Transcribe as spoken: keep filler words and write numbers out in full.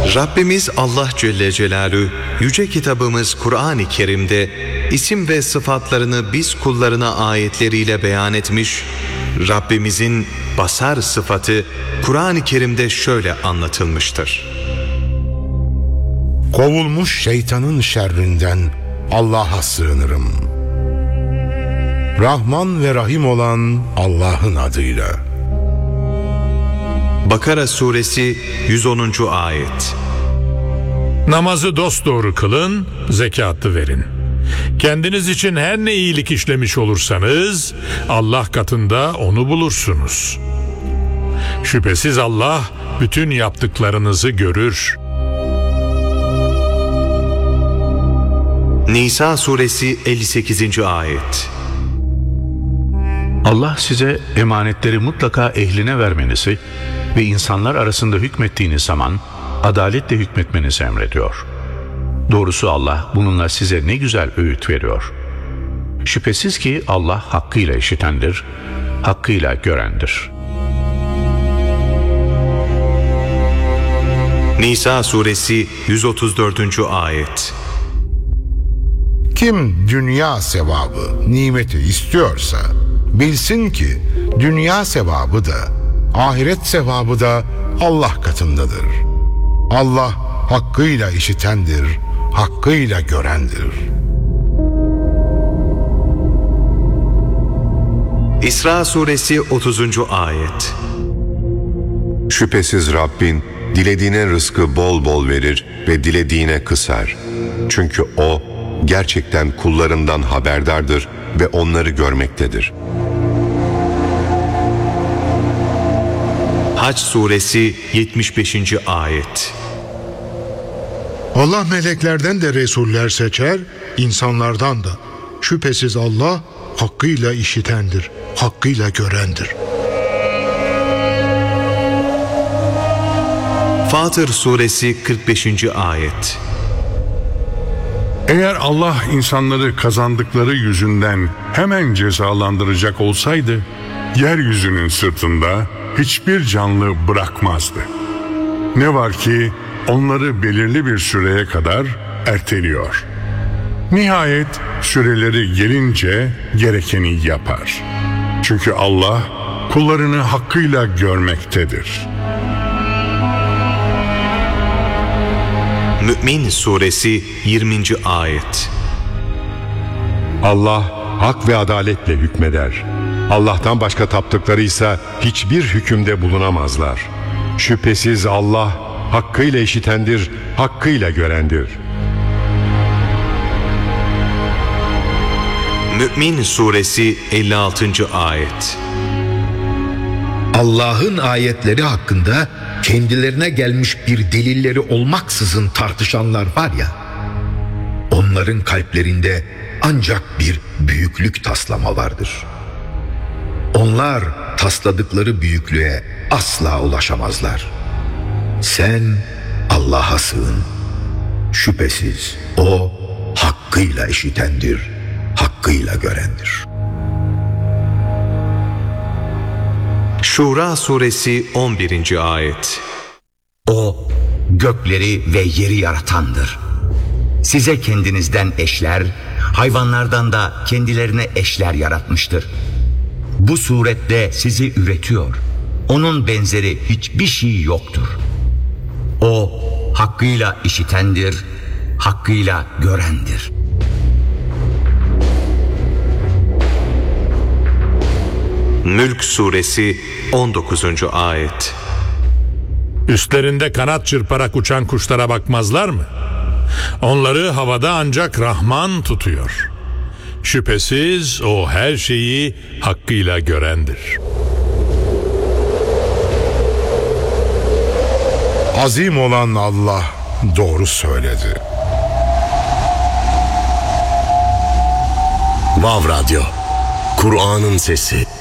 Rabbimiz Allah Celle Celaluhu yüce kitabımız Kur'an-ı Kerim'de isim ve sıfatlarını biz kullarına ayetleriyle beyan etmiş. Rabbimizin basar sıfatı Kur'an-ı Kerim'de şöyle anlatılmıştır. Kovulmuş şeytanın şerrinden Allah'a sığınırım. Rahman ve Rahim olan Allah'ın adıyla. Bakara suresi yüz onuncu ayet. Namazı dosdoğru kılın, zekatı verin. Kendiniz için her ne iyilik işlemiş olursanız Allah katında onu bulursunuz. Şüphesiz Allah bütün yaptıklarınızı görür. Nisa suresi elli sekizinci ayet. Allah size emanetleri mutlaka ehline vermenizi ve insanlar arasında hükmettiğiniz zaman adaletle hükmetmenizi emrediyor. Doğrusu Allah bununla size ne güzel öğüt veriyor. Şüphesiz ki Allah hakkıyla işitendir, hakkıyla görendir. Nisa suresi yüz otuz dördüncü ayet. Kim dünya sevabı, nimeti istiyorsa bilsin ki dünya sevabı da ahiret sevabı da Allah katındadır. Allah hakkıyla işitendir, hakkıyla görendir. İsra suresi otuzuncu ayet. Şüphesiz Rabbin dilediğine rızkı bol bol verir ve dilediğine kısar. Çünkü O gerçekten kullarından haberdardır ve onları görmektedir. Hac suresi yetmiş beşinci ayet. Allah meleklerden de resuller seçer, insanlardan da. Şüphesiz Allah hakkıyla işitendir, hakkıyla görendir. Fatır suresi kırk beşinci ayet. Eğer Allah insanları kazandıkları yüzünden hemen cezalandıracak olsaydı, yeryüzünün sırtında hiçbir canlı bırakmazdı. Ne var ki onları belirli bir süreye kadar erteliyor. Nihayet süreleri gelince gerekeni yapar. Çünkü Allah kullarını hakkıyla görmektedir. Mü'min suresi yirminci ayet. Allah hak ve adaletle hükmeder. Allah'tan başka taptıklarıysa hiçbir hükümde bulunamazlar. Şüphesiz Allah hakkıyla işitendir, hakkıyla görendir. Mü'min suresi elli altıncı ayet. Allah'ın ayetleri hakkında kendilerine gelmiş bir delilleri olmaksızın tartışanlar var ya, onların kalplerinde ancak bir büyüklük taslama vardır. Onlar tasladıkları büyüklüğe asla ulaşamazlar. Sen Allah'a sığın. Şüphesiz O hakkıyla işitendir, hakkıyla görendir. Şura suresi on birinci ayet. O gökleri ve yeri yaratandır. Size kendinizden eşler, hayvanlardan da kendilerine eşler yaratmıştır. Bu surette sizi üretiyor. Onun benzeri hiçbir şey yoktur. O hakkıyla işitendir, hakkıyla görendir. Mülk suresi on dokuzuncu ayet. Üstlerinde kanat çırparak uçan kuşlara bakmazlar mı? Onları havada ancak Rahman tutuyor. Şüphesiz O her şeyi hakkıyla görendir. Azim olan Allah doğru söyledi. Vav Radyo, Kur'an'ın sesi.